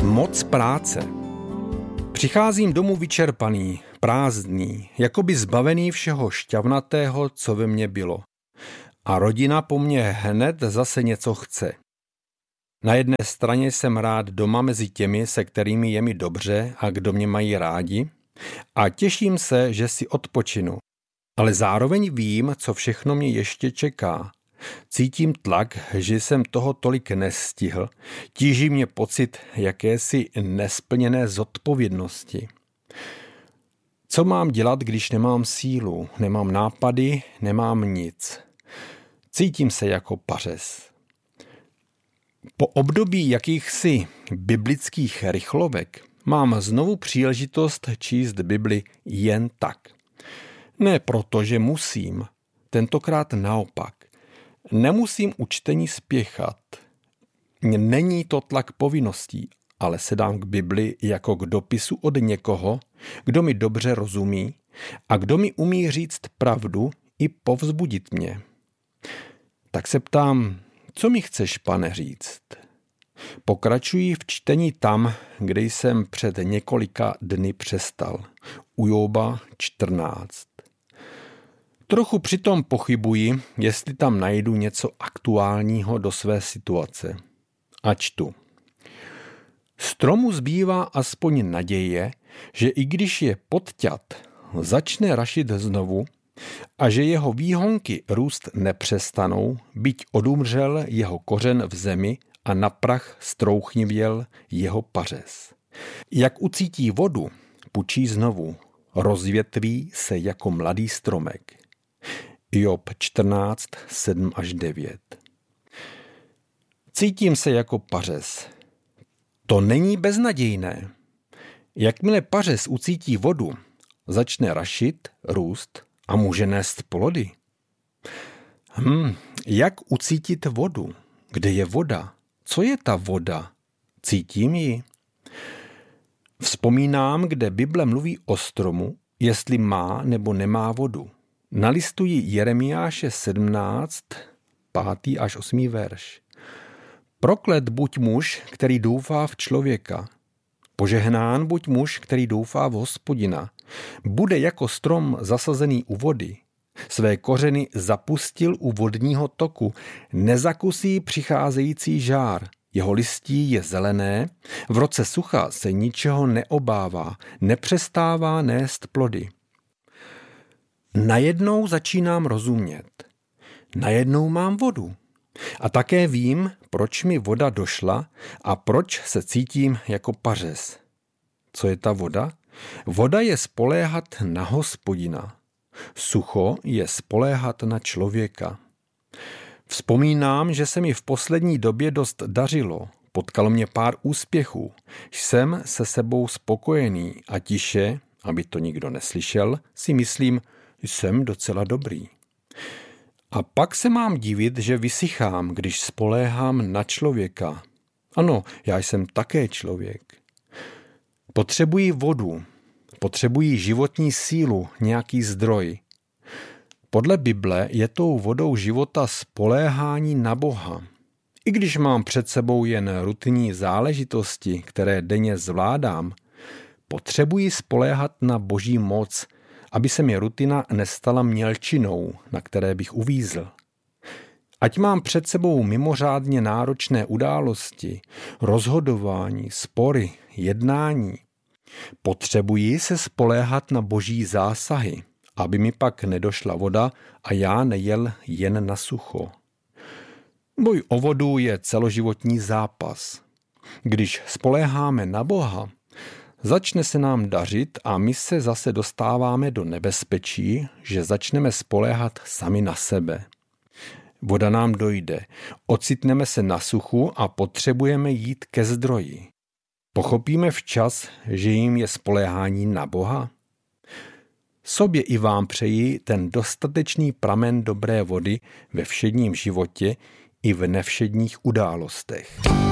Moc práce. Přicházím domů vyčerpaný, prázdný, jakoby zbavený všeho šťavnatého, co ve mně bylo. A rodina po mně hned zase něco chce. Na jedné straně jsem rád doma mezi těmi, se kterými je mi dobře a kdo mě mají rádi, a těším se, že si odpočinu. Ale zároveň vím, co všechno mě ještě čeká. Cítím tlak, že jsem toho tolik nestihl. Tíží mě pocit jakési nesplněné zodpovědnosti. Co mám dělat, když nemám sílu, nemám nápady, nemám nic? Cítím se jako pařez. Po období jakýchsi biblických rychlovek mám znovu příležitost číst Bibli jen tak. Ne proto, že musím, tentokrát naopak. Nemusím u čtení spěchat. Není to tlak povinností, ale sedám k Bibli jako k dopisu od někoho, kdo mi dobře rozumí a kdo mi umí říct pravdu i povzbudit mě. Tak se ptám, co mi chceš, Pane, říct? Pokračuji v čtení tam, kde jsem před několika dny přestal. U Joba 14. Trochu přitom pochybuji, jestli tam najdu něco aktuálního do své situace. A čtu. Stromu zbývá aspoň naděje, že i když je podťat, začne rašit znovu a že jeho výhonky růst nepřestanou, byť odumřel jeho kořen v zemi a na prach strouchnivěl jeho pařez. Jak ucítí vodu, pučí znovu, rozvětví se jako mladý stromek. Job 14, 7 až 9. Cítím se jako pařez. To není beznadějné. Jakmile pařez ucítí vodu, začne rašit, růst a může nést plody. Jak ucítit vodu? Kde je voda? Co je ta voda? Cítím ji? Vzpomínám, kde Bible mluví o stromu, jestli má nebo nemá vodu. Nalistuji Jeremiáše 17, 5. až 8. verš. Proklet buď muž, který doufá v člověka. Požehnán buď muž, který doufá v Hospodina. Bude jako strom zasazený u vody. Své kořeny zapustil u vodního toku. Nezakusí přicházející žár. Jeho listí je zelené. V roce sucha se ničeho neobává. Nepřestává nést plody. Najednou začínám rozumět. Najednou mám vodu. A také vím, proč mi voda došla a proč se cítím jako pařez. Co je ta voda? Voda je spoléhat na Hospodina. Sucho je spoléhat na člověka. Vzpomínám, že se mi v poslední době dost dařilo. Potkalo mě pár úspěchů. Jsem se sebou spokojený a tiše, aby to nikdo neslyšel, si myslím, jsem docela dobrý. A pak se mám divit, že vysychám, když spoléhám na člověka. Ano, já jsem také člověk. Potřebuji vodu, potřebuji životní sílu, nějaký zdroj. Podle Bible je tou vodou života spoléhání na Boha. I když mám před sebou jen rutinní záležitosti, které denně zvládám, potřebuji spoléhat na Boží moc, aby se mi rutina nestala mělčinou, na které bych uvízl. Ať mám před sebou mimořádně náročné události, rozhodování, spory, jednání, potřebuji se spoléhat na Boží zásahy, aby mi pak nedošla voda a já nejel jen na sucho. Boj o vodu je celoživotní zápas. Když spoléháme na Boha, začne se nám dařit a my se zase dostáváme do nebezpečí, že začneme spoléhat sami na sebe. Voda nám dojde, ocitneme se na suchu a potřebujeme jít ke zdroji. Pochopíme včas, že jim je spoléhání na Boha? Sobě i vám přeji ten dostatečný pramen dobré vody ve všedním životě i v nevšedních událostech.